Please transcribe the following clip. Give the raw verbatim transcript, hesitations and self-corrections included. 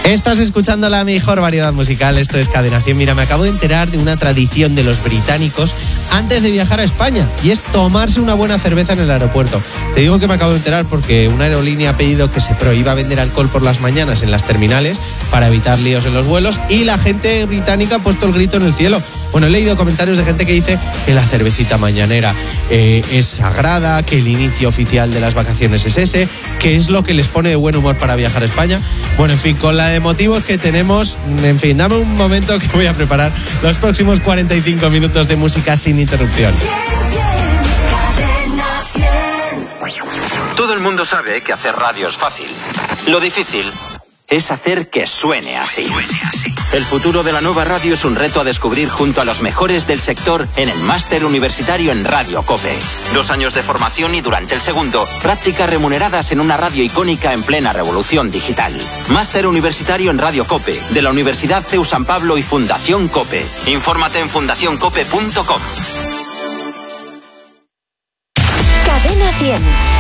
Estás escuchando la mejor variedad musical, esto es Cadena cien. Mira, me acabo de enterar de una tradición de los británicos antes de viajar a España, y es tomarse una buena cerveza en el aeropuerto. Te digo que me acabo de enterar porque una aerolínea ha pedido que se prohíba vender alcohol por las mañanas en las terminales para evitar líos en los vuelos, y la gente británica ha puesto el grito en el cielo. Bueno, he leído comentarios de gente que dice que la cervecita mañanera eh, es sagrada, que el inicio oficial de las vacaciones es ese, que es lo que les pone de buen humor para viajar a España. Bueno, en fin, con la de motivos que tenemos, en fin, dame un momento que voy a preparar los próximos cuarenta y cinco minutos de música sin interrupción. Todo el mundo sabe que hacer radio es fácil. Lo difícil es hacer que suene así. El futuro de la nueva radio es un reto a descubrir junto a los mejores del sector en el Máster Universitario en Radio COPE. Dos años de formación y durante el segundo, prácticas remuneradas en una radio icónica en plena revolución digital. Máster Universitario en Radio COPE, de la Universidad C E U San Pablo y Fundación COPE. Infórmate en fundación cope punto com. Cadena cien.